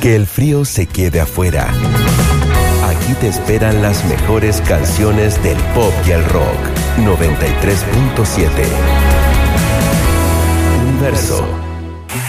Que el frío se quede afuera. Aquí te esperan las mejores canciones del pop y el rock. 93.7 Universo.